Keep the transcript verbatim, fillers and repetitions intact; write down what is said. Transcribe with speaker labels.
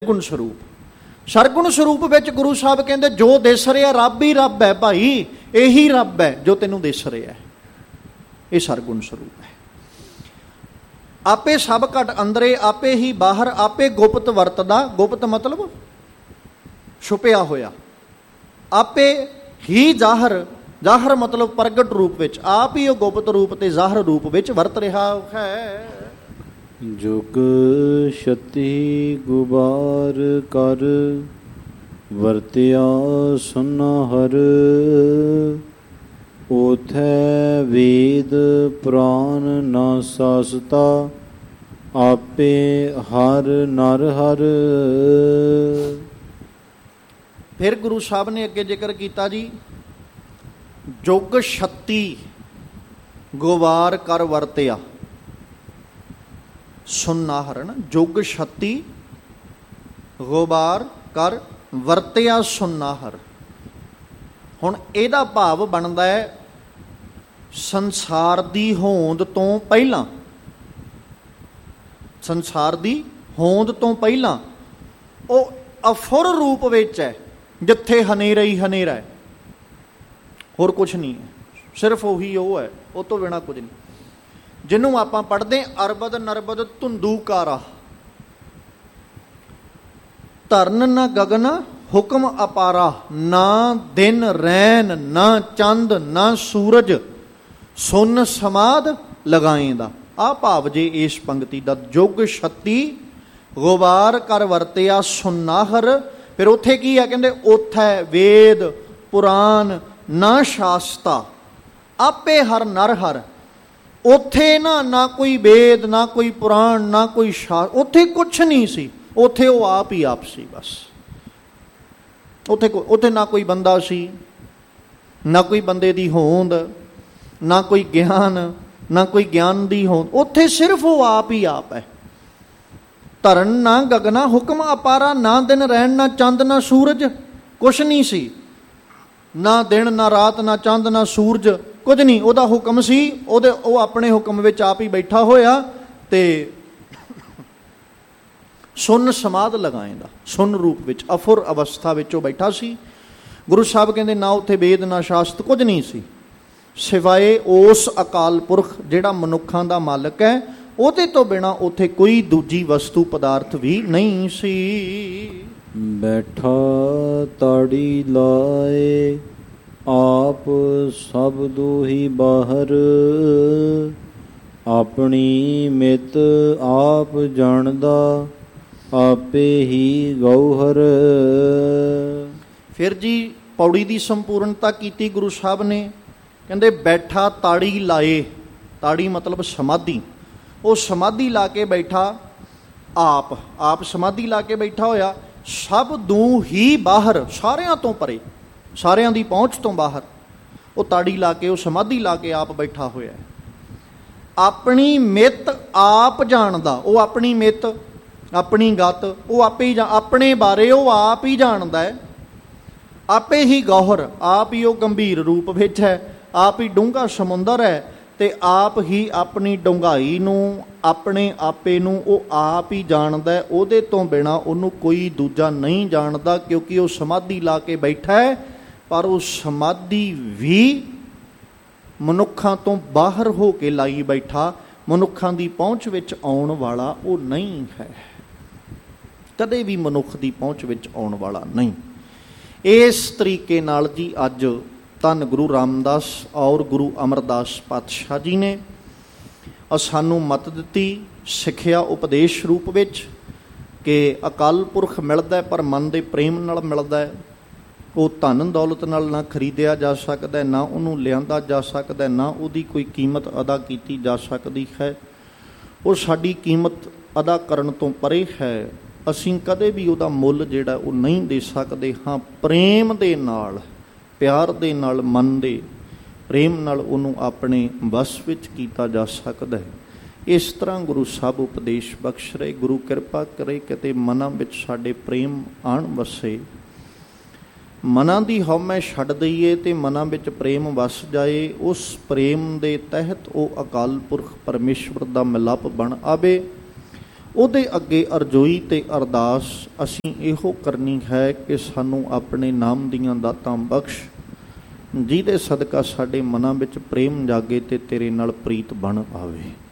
Speaker 1: ਗੁਣ ਸਰੂਪ। ਸਰਗੁਣ ਸਰੂਪ ਵਿੱਚ ਗੁਰੂ ਸਾਹਿਬ ਕਹਿੰਦੇ ਜੋ ਦਿਸ ਰਿਹਾ ਰੱਬ ਹੀ ਰੱਬ ਹੈ ਭਾਈ, ਇਹੀ ਰੱਬ ਹੈ ਜੋ ਤੈਨੂੰ ਦਿਸ ਰਿਹਾ, ਇਹ ਸਰਗੁਣ ਸਰੂਪ ਹੈ। ਆਪੇ ਸਭ ਘਟ ਅੰਦਰੇ, ਆਪੇ ਹੀ ਬਾਹਰ, ਆਪੇ ਗੁਪਤ ਵਰਤਦਾ। ਗੁਪਤ ਮਤਲਬ ਛੁਪਿਆ ਹੋਇਆ। ਆਪੇ ਹੀ ਜ਼ਾਹਰ, ਜ਼ਾਹਰ ਮਤਲਬ ਪ੍ਰਗਟ ਰੂਪ ਵਿੱਚ, ਆਪ ਹੀ ਉਹ ਗੁਪਤ ਰੂਪ ਤੇ ਜ਼ਾਹਰ ਰੂਪ ਵਿੱਚ ਵਰਤ ਰਿਹਾ ਹੈ।
Speaker 2: ਜੁਗ ਛਤੀ ਗੁਬਾਰ ਕਰ, ਵਰਤਿਆ ਸੁਨਾਹਰ, ਓਥੈ ਵੇਦ ਪ੍ਰਾਨ ਨਾ ਸਾਸਤਾ, ਆਪੇ ਹਰ ਨਰ ਹਰ।
Speaker 1: ਫਿਰ ਗੁਰੂ ਸਾਹਿਬ ਨੇ ਅੱਗੇ ਜ਼ਿਕਰ ਕੀਤਾ ਜੀ, ਜੁਗ ਛਤੀ ਗੁਬਾਰ ਕਰ ਵਰਤਿਆ ਸੁਨਾਹਰ। ਨਾ ਜੁਗ ਛਤੀ ਗੁਬਾਰ ਕਰ ਵਰਤਿਆ ਸੁਨਾਹਰ। ਹੁਣ ਇਹਦਾ ਭਾਵ ਬਣਦਾ ਹੈ ਸੰਸਾਰ ਦੀ ਹੋਂਦ ਤੋਂ ਪਹਿਲਾਂ, ਸੰਸਾਰ ਦੀ ਹੋਂਦ ਤੋਂ ਪਹਿਲਾਂ ਉਹ ਅਫੁਰ ਰੂਪ ਵਿੱਚ ਹੈ, ਜਿੱਥੇ ਹਨੇਰਾ ਹੀ ਹਨੇਰਾ ਹੈ, ਹੋਰ ਕੁਛ ਨਹੀਂ ਹੈ, ਸਿਰਫ ਉਹੀ ਉਹ ਹੈ, ਉਹ ਤੋਂ ਬਿਨਾਂ ਕੁਝ ਨਹੀਂ। ਜਿਹਨੂੰ ਆਪਾਂ ਪੜ੍ਹਦੇ ਅਰਬਦ ਨਰਬਦ ਧੁੰਦੂਕਾਰਾ, ਧਰਨ ਨਾ ਗਗਨ ਹੁਕਮ ਅਪਾਰਾ, ਨਾ ਦਿਨ ਰੈਨ ਨਾ ਚੰਦ ਨਾ ਸੂਰਜ, ਸੁਨ ਸਮਾਧ ਲਗਾਏਂਦਾ। ਆਹ ਭਾਵ ਜੇ ਇਸ ਪੰਕਤੀ ਦਾ। ਜੁਗ ਛਤੀ ਗੁਬਾਰ ਕਰ ਵਰਤਿਆ ਸੁਨਾਹਰ। ਫਿਰ ਉੱਥੇ ਕੀ ਹੈ, ਕਹਿੰਦੇ ਉੱਥੇ ਵੇਦ ਪੁਰਾਨ ਨਾ ਸ਼ਾਸਤਾ, ਆਪੇ ਹਰ ਨਰ ਹਰ। ਉੱਥੇ ਨਾ ਨਾ ਕੋਈ ਵੇਦ ਨਾ ਕੋਈ ਪੁਰਾਣ ਨਾ ਕੋਈ ਸ਼ਾਸ, ਉੱਥੇ ਕੁਛ ਨਹੀਂ ਸੀ, ਉੱਥੇ ਉਹ ਆਪ ਹੀ ਆਪ ਸੀ ਬਸ। ਉੱਥੇ ਉੱਥੇ ਨਾ ਕੋਈ ਬੰਦਾ ਸੀ, ਨਾ ਕੋਈ ਬੰਦੇ ਦੀ ਹੋਂਦ, ਨਾ ਕੋਈ ਗਿਆਨ, ਨਾ ਕੋਈ ਗਿਆਨ ਦੀ ਹੋਂਦ, ਉੱਥੇ ਸਿਰਫ ਉਹ ਆਪ ਹੀ ਆਪ ਹੈ। ਧਰਨ ਨਾ ਗਗਨਾ ਹੁਕਮ ਅਪਾਰਾ, ਨਾ ਦਿਨ ਰਹਿਣ ਨਾ ਚੰਦ ਨਾ ਸੂਰਜ, ਕੁਛ ਨਹੀਂ ਸੀ, ਨਾ ਦਿਨ ਨਾ ਰਾਤ ਨਾ ਚੰਦ ਨਾ ਸੂਰਜ, ਕੁਝ ਨਹੀਂ। ਉਹਦਾ ਹੁਕਮ ਸੀ, ਉਹਦੇ ਉਹ ਆਪਣੇ ਹੁਕਮ ਵਿੱਚ ਆਪ ਹੀ ਬੈਠਾ ਹੋਇਆ ਤੇ ਸੁਨ ਸਮਾਧ ਲਗਾਏਂਦਾ। ਸੁਨ ਰੂਪ ਵਿੱਚ ਅਫੁਰ ਅਵਸਥਾ ਵਿੱਚ ਉਹ ਬੈਠਾ ਸੀ। ਗੁਰੂ ਸਾਹਿਬ ਕਹਿੰਦੇ ਨਾ ਉੱਥੇ ਵੇਦ ਨਾ ਸ਼ਾਸਤ, ਕੁਝ ਨਹੀਂ ਸੀ ਸਿਵਾਏ ਉਸ ਅਕਾਲ ਪੁਰਖ ਜਿਹੜਾ ਮਨੁੱਖਾਂ ਦਾ ਮਾਲਕ ਹੈ, ਉਹਦੇ ਤੋਂ ਬਿਨਾਂ ਉੱਥੇ ਕੋਈ ਦੂਜੀ ਵਸਤੂ ਪਦਾਰਥ ਵੀ ਨਹੀਂ ਸੀ।
Speaker 2: ਬੈਠਾ ਤਾੜੀ ਲਾਏ, ਆਪ ਸਭ ਦੋਹੀ ਬਾਹਰ, ਆਪਣੀ ਮਿਤ ਆਪ ਜਾਣਦਾ, ਆਪੇ ਹੀ ਗੌਹਰ। ਫਿਰ ਜੀ ਪੌੜੀ ਦੀ ਸੰਪੂਰਨਤਾ ਕੀਤੀ ਗੁਰੂ ਸਾਹਿਬ ਨੇ। ਕਹਿੰਦੇ ਬੈਠਾ ਤਾੜੀ ਲਾਏ, ਤਾੜੀ ਮਤਲਬ ਸਮਾਧੀ। ਉਹ ਸਮਾਧੀ ਲਾ ਕੇ ਬੈਠਾ, ਆਪ ਆਪ ਸਮਾਧੀ ਲਾ ਕੇ ਬੈਠਾ ਹੋਇਆ, ਸਭ ਦੂੰ ਹੀ ਬਾਹਰ, ਸਾਰਿਆਂ ਤੋਂ ਪਰੇ, ਸਾਰਿਆਂ ਦੀ ਪਹੁੰਚ ਤੋਂ ਬਾਹਰ। ਉਹ ਤਾੜੀ ਲਾ ਕੇ, ਉਹ ਸਮਾਧੀ ਲਾ ਕੇ ਆਪ ਬੈਠਾ ਹੋਇਆ। ਆਪਣੀ ਮਿੱਤ ਆਪ ਜਾਣਦਾ, ਉਹ ਆਪਣੀ ਮਿੱਤ ਆਪਣੀ ਗਤ ਉਹ ਆਪੇ ਹੀ, ਆਪਣੇ ਬਾਰੇ ਉਹ ਆਪ ਹੀ ਜਾਣਦਾ ਹੈ। ਆਪੇ ਹੀ ਗੌਹਰ, ਆਪ ਹੀ ਉਹ ਗੰਭੀਰ ਰੂਪ ਵਿੱਚ ਹੈ, ਆਪ ਹੀ ਡੂੰਘਾ ਸਮੁੰਦਰ ਹੈ, ਤੇ ਆਪ ਹੀ ਆਪਣੀ ਡੂੰਘਾਈ ਨੂੰ, ਆਪਣੇ ਆਪੇ ਨੂੰ ਉਹ ਆਪ ਹੀ ਜਾਣਦਾ ਹੈ। ਉਹਦੇ ਤੋਂ ਬਿਨਾਂ ਉਹਨੂੰ ਕੋਈ ਦੂਜਾ ਨਹੀਂ ਜਾਣਦਾ, ਕਿਉਂਕਿ ਉਹ ਸਮਾਧੀ ਲਾ ਕੇ ਬੈਠਾ ਹੈ, ਪਰ ਉਹ ਸਮਾਧੀ ਵੀ ਮਨੁੱਖਾਂ ਤੋਂ ਬਾਹਰ ਹੋ ਕੇ ਲਾਈ ਬੈਠਾ, ਮਨੁੱਖਾਂ ਦੀ ਪਹੁੰਚ ਵਿੱਚ ਆਉਣ ਵਾਲਾ ਉਹ ਨਹੀਂ ਹੈ, ਕਦੇ ਵੀ ਮਨੁੱਖ ਦੀ ਪਹੁੰਚ ਵਿੱਚ ਆਉਣ ਵਾਲਾ ਨਹੀਂ। ਇਸ ਤਰੀਕੇ ਨਾਲ ਜੀ ਅੱਜ ਧੰਨ ਗੁਰੂ ਰਾਮਦਾਸ ਔਰ ਗੁਰੂ ਅਮਰਦਾਸ ਪਾਤਸ਼ਾਹ ਜੀ ਨੇ ਸਾਨੂੰ ਮੱਤ ਦਿੱਤੀ, ਸਿੱਖਿਆ ਉਪਦੇਸ਼ ਰੂਪ ਵਿੱਚ, ਕਿ ਅਕਾਲ ਪੁਰਖ ਮਿਲਦਾ ਪਰ ਮਨ ਦੇ ਪ੍ਰੇਮ ਨਾਲ ਮਿਲਦਾ ਹੈ। ਉਹ ਧਨ ਦੌਲਤ ਨਾਲ ਨਾ ਖਰੀਦਿਆ ਜਾ ਸਕਦਾ, ਨਾ ਉਹਨੂੰ ਲਿਆਂਦਾ ਜਾ ਸਕਦਾ, ਨਾ ਉਹਦੀ ਕੋਈ ਕੀਮਤ ਅਦਾ ਕੀਤੀ ਜਾ ਸਕਦੀ ਹੈ। ਉਹ ਸਾਡੀ ਕੀਮਤ ਅਦਾ ਕਰਨ ਤੋਂ ਪਰੇ ਹੈ। ਅਸੀਂ ਕਦੇ ਵੀ ਉਹਦਾ ਮੁੱਲ ਜਿਹੜਾ ਉਹ ਨਹੀਂ ਦੇ ਸਕਦੇ। ਹਾਂ, ਪ੍ਰੇਮ ਦੇ ਨਾਲ, ਪਿਆਰ ਦੇ ਨਾਲ, ਮਨ ਦੇ ਪ੍ਰੇਮ ਨਾਲ ਉਹਨੂੰ ਆਪਣੇ ਵਸ ਵਿੱਚ ਕੀਤਾ ਜਾ ਸਕਦਾ ਹੈ। ਇਸ ਤਰ੍ਹਾਂ ਗੁਰੂ ਸਾਹਿਬ ਉਪਦੇਸ਼ ਬਖਸ਼ ਰਹੇ। ਗੁਰੂ ਕਿਰਪਾ ਕਰੇ ਕਿਤੇ ਮਨਾਂ ਵਿੱਚ ਸਾਡੇ ਪ੍ਰੇਮ ਆਣ ਵਸੇ, ਮਨਾਂ ਦੀ ਹਉਮੈ ਛੱਡ ਦਈਏ ਤੇ ਮਨਾਂ ਵਿੱਚ ਪ੍ਰੇਮ ਵਸ ਜਾਏ। ਉਸ ਪ੍ਰੇਮ ਦੇ ਤਹਿਤ ਉਹ ਅਕਾਲ ਪੁਰਖ ਪਰਮੇਸ਼ਵਰ ਦਾ ਮਿਲਾਪ ਬਣ ਆਵੇ। ਉਹਦੇ ਅੱਗੇ ਅਰਜ਼ੋਈ ਤੇ ਅਰਦਾਸ ਅਸੀਂ ਇਹੋ ਕਰਨੀ ਹੈ ਕਿ ਸਾਨੂੰ ਆਪਣੇ ਨਾਮ ਦੀਆਂ ਦਾਤਾਂ ਬਖਸ਼, ਜਿਹਦੇ ਸਦਕਾ ਸਾਡੇ ਮਨਾਂ ਵਿੱਚ ਪ੍ਰੇਮ ਜਾਗੇ ਤੇ ਤੇਰੇ ਨਾਲ ਪ੍ਰੀਤ ਬਣ ਆਵੇ।